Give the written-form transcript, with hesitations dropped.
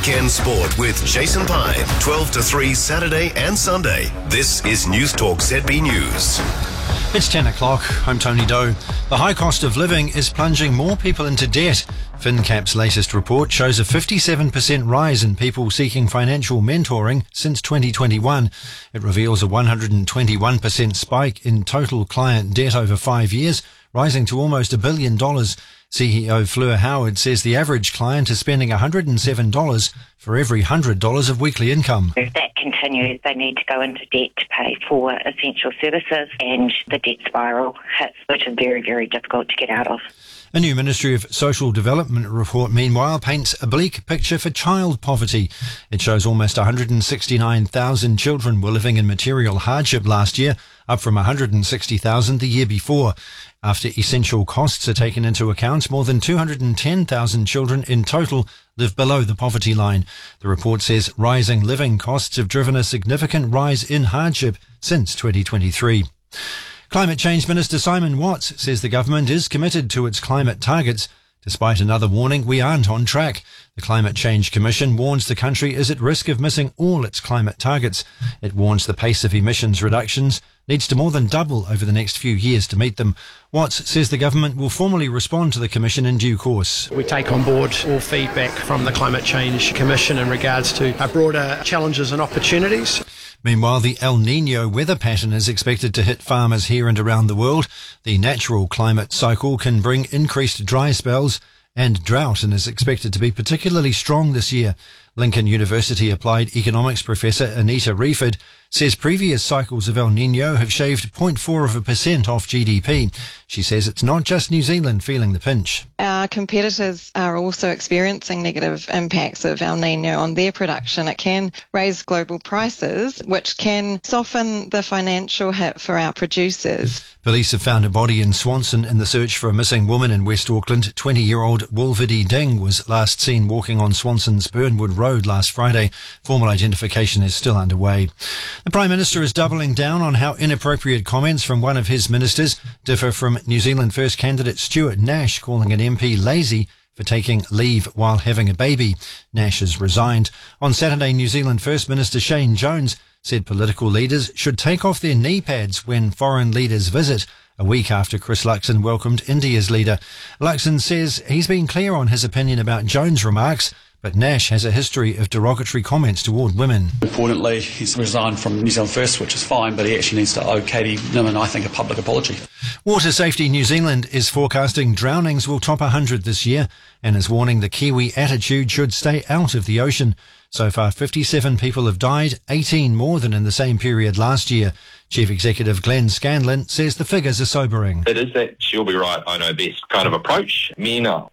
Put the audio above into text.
Weekend Sport with Jason Pine, 12 to 3 Saturday and Sunday. This is News Talk ZB News. It's 10 o'clock. I'm Tony Doe. The high cost of living is plunging more people into debt. FinCap's latest report shows a 57% rise in people seeking financial mentoring since 2021. It reveals a 121% spike in total client debt over 5 years, rising to almost $1 billion. CEO Fleur Howard says the average client is spending $107 for every $100 of weekly income. If that continues, they need to go into debt to pay for essential services, and the debt spiral hits, which is very, very difficult to get out of. A new Ministry of Social Development report, meanwhile, paints a bleak picture for child poverty. It shows almost 169,000 children were living in material hardship last year, up from 160,000 the year before. After essential costs are taken into account, more than 210,000 children in total live below the poverty line. The report says rising living costs have driven a significant rise in hardship since 2023. Climate Change Minister Simon Watts says the government is committed to its climate targets. Despite another warning, we aren't on track. The Climate Change Commission warns the country is at risk of missing all its climate targets. It warns the pace of emissions reductions needs to more than double over the next few years to meet them. Watts says the government will formally respond to the Commission in due course. We take on board all feedback from the Climate Change Commission in regards to our broader challenges and opportunities. Meanwhile, the El Niño weather pattern is expected to hit farmers here and around the world. The natural climate cycle can bring increased dry spells and drought and is expected to be particularly strong this year. Lincoln University Applied Economics professor Anita Reiford says previous cycles of El Niño have shaved 0.4% off GDP. She says it's not just New Zealand feeling the pinch. Our competitors are also experiencing negative impacts of El Niño on their production. It can raise global prices, which can soften the financial hit for our producers. Police have found a body in Swanson in the search for a missing woman in West Auckland. 20-year-old Wolvidi Ding was last seen walking on Swanson's Burnwood Road last Friday. Formal identification is still underway. The Prime Minister is doubling down on how inappropriate comments from one of his ministers differ from New Zealand First candidate Stuart Nash calling an MP lazy for taking leave while having a baby. Nash has resigned. On Saturday, New Zealand First Minister Shane Jones said political leaders should take off their knee pads when foreign leaders visit, a week after Chris Luxon welcomed India's leader. Luxon says he's been clear on his opinion about Jones' remarks, but Nash has a history of derogatory comments toward women. Importantly, he's resigned from New Zealand First, which is fine, but he actually needs to owe Katie Newman, I think, a public apology. Water Safety New Zealand is forecasting drownings will top 100 this year and is warning the Kiwi attitude should stay out of the ocean. So far, 57 people have died, 18 more than in the same period last year. Chief Executive Glenn Scanlon says the figures are sobering. It is that she'll be right, I know best kind of approach. Men are